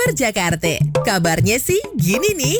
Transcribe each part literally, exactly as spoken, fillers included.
Kabar Jakarta. Kabarnya sih gini nih.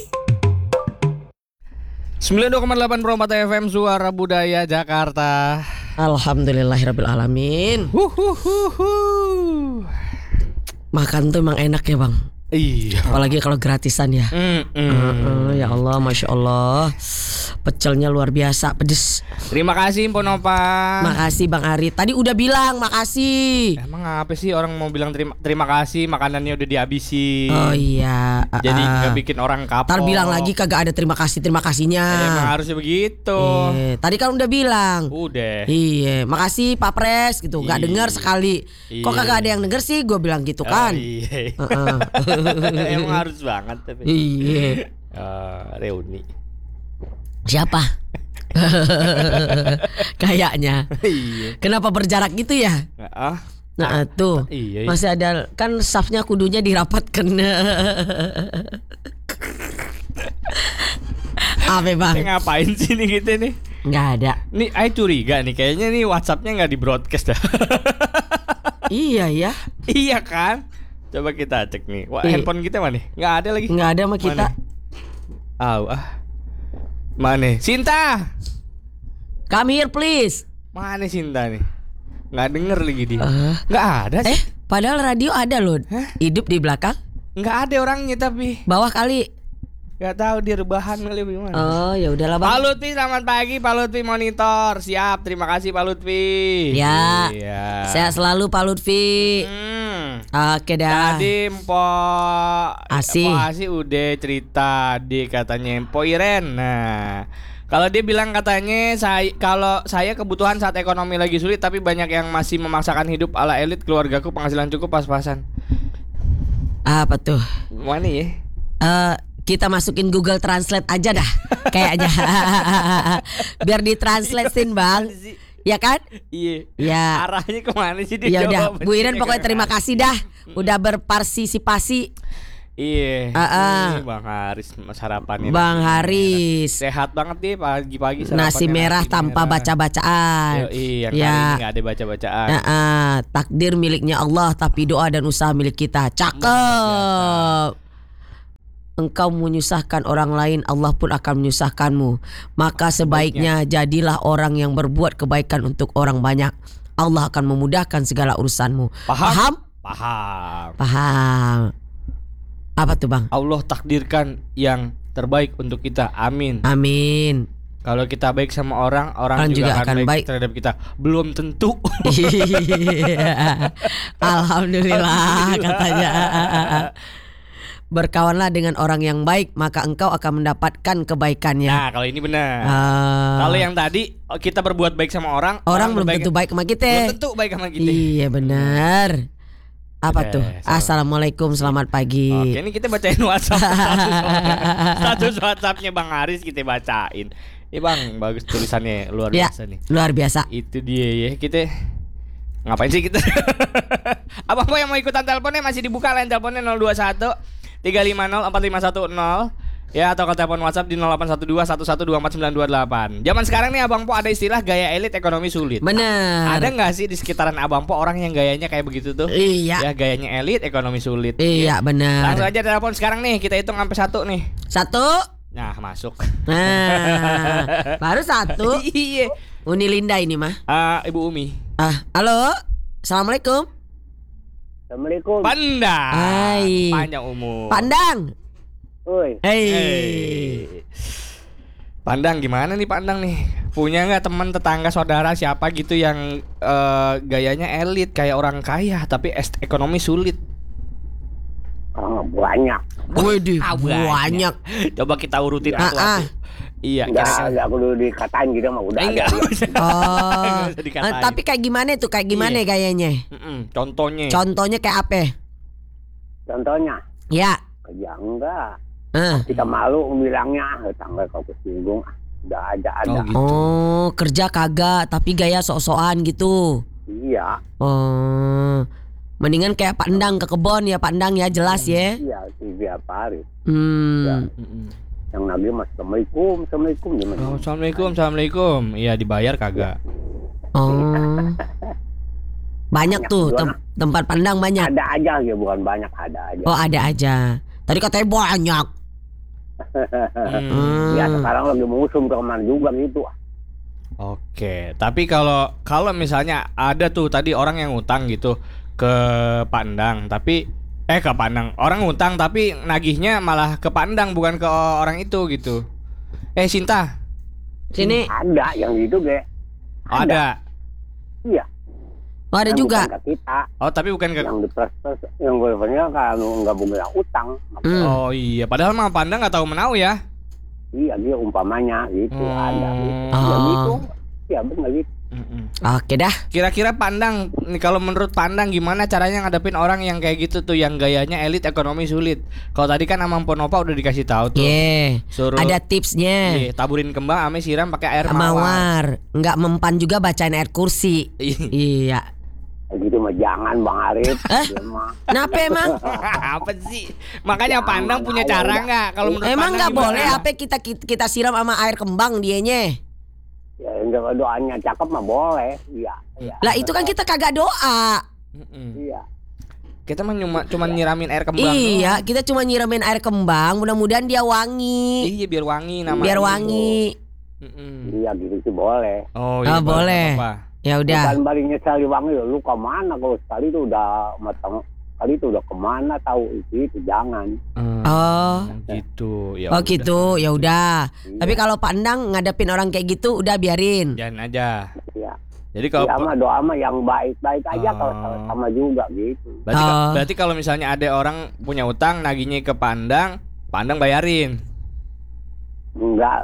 sembilan puluh dua koma delapan Pro empat F M Suara Budaya Jakarta. Alhamdulillahirrabbilalamin. Huhuhuhu. Makan tuh emang enak ya bang. Iya. Apalagi kalau gratisan ya. Mm-mm. Uh-uh, ya Allah, masya Allah. Pecelnya luar biasa, pedes. Terima kasih Mpo Nova. Makasih Bang Ari. Tadi udah bilang makasih. Emang apa sih orang mau bilang terima terima kasih makanannya udah dihabisin. Oh iya. uh-uh. Jadi nggak bikin orang kapok. Ntar bilang lagi kagak ada terima kasih terima kasihnya. Ya, emang harusnya begitu. Eh, tadi kan udah bilang. Udah. Iya, makasih Pak Pres gitu. Gak Iya. dengar sekali. Kok Iya. kagak ada yang denger sih? Gue bilang gitu kan. Oh, iya. Uh-uh. Emang harus banget tapi. Iya. Uh, reuni. Siapa? Kayaknya. Iya. Kenapa berjarak gitu ya? Ah. Nah tuh Iya, iya. masih ada kan staffnya kudunya dirapatkan. Apa bang? Ini ngapain sih nih kita nih? Nggak ada. Nih, saya curiga nih kayaknya nih WhatsAppnya nggak di broadcast dah. Iya ya. Iya kan? Coba kita cek nih. Wah, Ih. handphone kita mana? Nggak ada lagi. Nggak ada sama kita. Aw, ah. Mana? Sinta. Come here please. Mana Sinta nih? Nggak denger lagi dia. Eh. Nggak ada Eh, sih. padahal radio ada loh. Hah? Hidup di belakang. Nggak ada orangnya tapi. Bawah kali. Nggak tahu dia rebahan kali gimana. Oh ya udahlah Pak bang. Lutfi, selamat pagi Pak Lutfi monitor. Siap, terima kasih Pak Lutfi. Ya. Iya. Sehat selalu Pak Lutfi. Hmm. Oke dah. Tadi Mpo Asi. Mpo Asi udah cerita di katanya Mpo Iren. Nah, kalau dia bilang katanya saya kalau saya kebutuhan saat ekonomi lagi sulit tapi banyak yang masih memaksakan hidup ala elit, keluargaku penghasilan cukup pas-pasan. Apa tuh? Mana ya? Eh kita masukin Google Translate aja dah kayaknya. Biar ditranslatein bang. Ya kan? Iya. Ya. Arahnya kemana sih dia? Ya udah, jawabannya? Bu Iren pokoknya terima kasih dah udah berpartisipasi. Iya. Ah, ah. Ini Bang Haris sarapannya. Bang Haris. Sehat banget nih pagi-pagi sarapannya. Nasi merah tanpa baca-bacaan. Iya, yang Ya. kali ini nggak ada baca-bacaan. Ah, ah. Takdir miliknya Allah tapi doa dan usaha milik kita. Cakep. Engkau menyusahkan orang lain, Allah pun akan menyusahkanmu. Maka sebaiknya jadilah orang yang berbuat kebaikan untuk orang banyak. Allah akan memudahkan segala urusanmu. Paham? Paham? Paham. Paham. Apa tuh bang? Allah takdirkan yang terbaik untuk kita. Amin. Amin. Kalau kita baik sama orang, orang, Orang juga, juga akan akan baik, baik. terhadap kita. Belum tentu. Iya. Alhamdulillah katanya. Berkawanlah dengan orang yang baik, maka engkau akan mendapatkan kebaikannya. Nah, kalau ini benar. Ah. Kalau yang tadi kita berbuat baik sama orang, Orang belum berbaik- tentu baik sama kita. Belum tentu baik sama kita. Iya benar. Apa Oke, tuh? so- Assalamualaikum, selamat pagi. Oke, ini kita bacain WhatsApp status, status WhatsAppnya Bang Haris kita bacain. Ini Bang, bagus tulisannya luar Ya, biasa nih. luar biasa. Itu dia ya, kita ngapain sih kita? Abang Boy yang mau ikutan teleponnya masih dibuka line teleponnya nol dua satu tiga lima nol empat lima satu nol ya, atau ke telepon WhatsApp di nol delapan satu dua satu satu dua empat sembilan dua delapan. Zaman sekarang nih Abang Po ada istilah gaya elit ekonomi sulit. Benar. Ada nggak sih di sekitaran Abang Po orang yang gayanya kayak begitu tuh? Iya. Ya, gayanya elit ekonomi sulit. Iya benar. Langsung aja telepon sekarang nih, kita hitung sampai satu nih. Satu. Nah, masuk. Nah, baru satu. Iya. Uni Linda ini mah. Ah, Ibu Umi. Ah, halo. Assalamualaikum. Assalamualaikum. Pandang. Hai. Panjang umur. Pandang. Oi, Hei. Hey. Pandang gimana nih Pandang nih? Punya nggak teman tetangga saudara siapa gitu yang eh, gayanya elit kayak orang kaya tapi est- ekonomi sulit? oh, banyak. Widih, Ah, banyak. Coba kita urutin Ah, satu-satu. ah. Iya, Enggak, kira-kira. enggak perlu dikatain gitu mah udah Eh, ada. enggak usah. Oh. Nggak usah dikatain. Eh, tapi kayak gimana tuh? Kayak gimana Iya. gayanya? Mm-mm, contohnya. Contohnya kayak apa? Contohnya, Ya. kerja enggak. Eh. Kita malu bilangnya, ah, tetangga kau kesinggung. Ah, udah ada ada. Oh, gitu. Oh, kerja kagak, tapi gaya sok-sokan gitu. Iya, Oh. Mendingan kayak Pak Endang ke kebon ya, Pak Endang ya, jelas ya. iya tiap hari. Hmm. Mm-mm. Yang Nabi mas assalamualaikum, assalamualaikum gimana? Oh, assalamualaikum, assalamualaikum. Iya dibayar kagak? Oh. Banyak tuh tem- tempat pandang banyak. Ada aja ya, bukan banyak, ada aja. Oh ada aja. Tadi katanya banyak. Hmm. Ya sekarang lagi musim ke kemana juga gitu. Oke, tapi kalau kalau misalnya ada tuh tadi orang yang utang gitu ke Pandang, tapi eh ke Pandang, orang utang tapi nagihnya malah ke Pandang bukan ke orang itu gitu. Eh Sinta, Sini. Ada yang gitu, Ge. ada. Iya. Oh, ada Yang juga. bukan ke kita, Oh tapi bukan ke. yang di proses, yang benernya kan nggak punya utang. Hmm. Oh iya, padahal mah Pandang nggak tahu menau ya. Iya, dia umpamanya gitu, Hmm. ada gitu. Oh. Ya gitu. Ya benar gitu. Mm-mm. Oke dah. Kira-kira Pandang, nih kalau menurut Pandang gimana caranya ngadepin orang yang kayak gitu tuh, yang gayanya elit ekonomi sulit. Kalau tadi kan sama Ponopa udah dikasih tahu tuh. Yeah. Suruh Ada tipsnya. iya, taburin kembang ame siram pakai air mawar. Mawar. Nggak mempan juga bacain ayat kursi. Iya. Gitu mah jangan Bang Arif. Eh? Dia mah. Kenapa emang? Apa sih? Makanya Jangan, Pandang punya ayo, cara udah. nggak? Kalau menurut Emang Pandang nggak gimana? boleh apa kita kita siram sama air kembang dianya? Ya kalau doanya cakep mah boleh. Iya. Iya. Lah itu kan kita kagak doa. Mm-mm. Iya. Kita mah cuma cuma nyiramin air kembang. Iya, kita cuma nyiramin air kembang. Mudah-mudahan dia doang. wangi. Iya biar wangi namanya. Biar wangi. Mm-mm. Iya gitu sih boleh. Oh, Ah, iya, boleh. apa? Ya udah. Bukan baliknya sekali wangi, lu kemana kalau sekali itu udah matang, kali itu udah kemana tahu itu, itu jangan. Hmm, Oh. gitu. Ya Oh udah. gitu, ya udah. Iya. Tapi kalau Pandang ngadepin orang kayak gitu udah biarin. Jangan aja. Iya. Jadi kalau Iya mah doa mah yang baik-baik aja Oh. kalau sama juga gitu. berarti, Oh. berarti kalau misalnya ada orang punya utang nagihnya ke Pandang, Pandang bayarin. Enggak.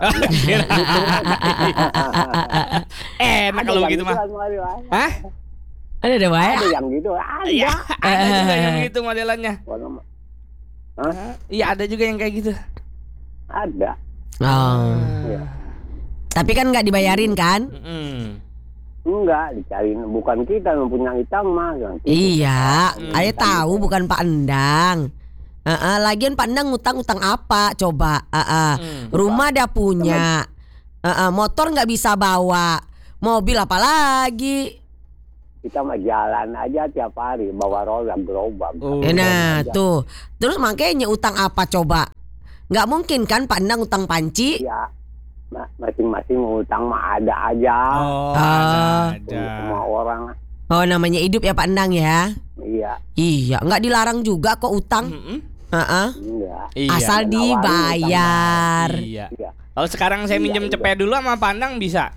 Enak kalau begitu mah. Hah? Ada ada wae. Ada yang gitu, ada. Iya, ada juga yang gitu modelannya. Kalau- Iya, ada juga yang kayak gitu. Ada. Oh. Iya. Tapi kan nggak dibayarin kan? Mm-mm. Enggak, dicariin bukan kita yang punya utang mah. Yang kita. Iya, Hmm. ayah tahu bukan Pandang. Heeh, lagian Pandang ngutang-ngutang apa? Coba. Heeh. Hmm. Rumah udah punya. Heeh, motor nggak bisa bawa. Mobil apalagi? Kita mah jalan aja tiap hari bawa roda gerobak. Oh. Eh, Nah, Aja. tuh. Terus makanya utang apa coba? Nggak mungkin kan Pandang utang panci? Ya, ma- masing-masing utang mah ada aja. Oh, Ah. ada aja. Semua orang, Oh, namanya hidup ya Pandang ya. iya, Iya, nggak dilarang juga kok utang. Mm-mm. Heeh. enggak. Iya. Asal Nawarin dibayar. Iya. Iya. Kalau sekarang saya Iya, minjem iya. cepet dulu sama Pandang bisa.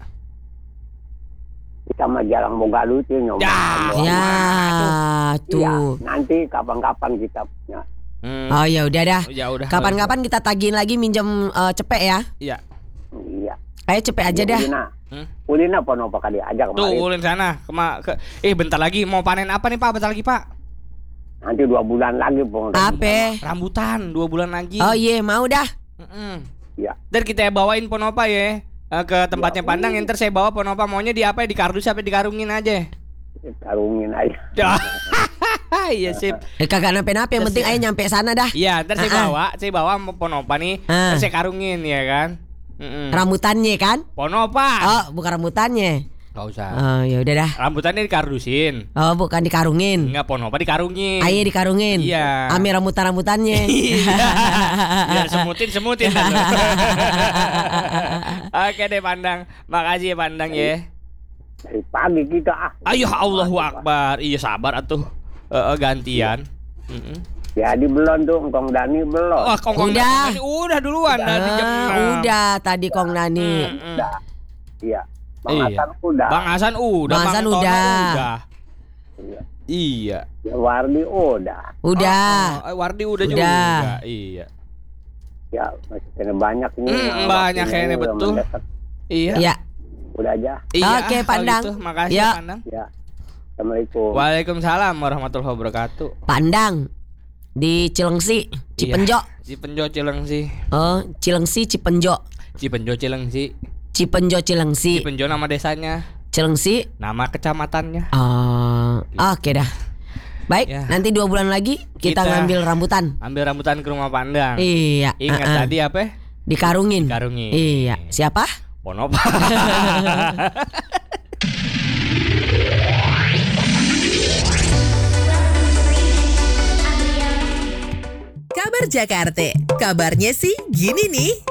Kita mah jarang boga lucu nyoba. Ya, Ya, Iya, tuh. nanti kapan-kapan kita punya. Hmm. Oh ya udah dah. Ya udah. Kapan-kapan kita tagihin lagi minjem eh, cepet ya. Iya. Iya. Ayo cepet aja dah. Ulina, Hmm? Ulina pono apa kali aja Tuh, kemarin. ulin sana. Kema ke eh bentar lagi mau panen apa nih, Pak? Bentar lagi, Pak. Nanti dua bulan lagi pong. Apa? Rambutan dua bulan lagi. Oh iya, mau dah. Mm-mm. Iya. Dan kita bawain Ponopa ya eh, ke tempatnya Ya, Pandang. uh. Ntar saya bawa Ponopa, maunya di apa ya? Di kardus apa dikarungin aja. Karungin aja. Iya sip. Eh kagak nape-nape, yang penting ayo nyampe sana dah. Iya, ntar saya Ah, ah. bawa, saya bawa Ponopa nih. Ah. Ntar saya karungin ya kan. Mm-mm. Rambutannya kan? Ponopa. Oh, bukan rambutannya. Gak usah. Oh, ya udah dah. Rambutannya dikardusin. Oh, bukan dikarungin. Enggak, Ponopa dikarungin. Ayo dikarungin. Iya. Ame rambutan-rambutannya. Iya. Biar semutin-semutin dah tuh. Oke deh Pandang. Makasih ya Pandang ya. Dari pagi kita ah. Ayo Allahu Akbar. Iya sabar atuh. Eh, eh, gantian. Mm-mm. Jadi belum tuh, Kong Dani belum. Oh, kongkong Udah. Dani udah duluan dari jam Ah, enam. udah tadi Kong Nani. Mm-mm. Udah. Iya. Bang Iya. Hasan udah. Bang Hasan udah, Bang Hasan Tono udah. Iya. Iya. Ya, Wardi udah. Udah. Oh, oh, Wardi udah, Udah. juga. Iya. Ya masih kena banyak ini. Hmm, Nah, banyak waktunya kayaknya, udah betul. mendesak. Iya. Ya. Udah aja. Iya, Oke, kalau Pandang. gitu, makasih Ya. Pandang. Ya. Assalamualaikum. Waalaikumsalam warahmatullahi wabarakatuh. Pandang di Cilengsi, Cipenjo. Iya. Cipenjo Cilengsi. Oh, Cilengsi Cipenjo. Cipenjo Cilengsi. Cipenjo Cilengsi. Cipenjo nama desanya, Cilengsi. nama kecamatannya. Oh, oke dah. Baik, Ya. nanti dua bulan lagi kita, Kita- ngambil rambutan. Ambil rambutan ke rumah Pandang. Iya. Ingat uh-uh. tadi apa? Dikarungin. Dikarungin. Iya. Siapa? Ponopa. Kabar Jakarta. Kabarnya sih gini nih.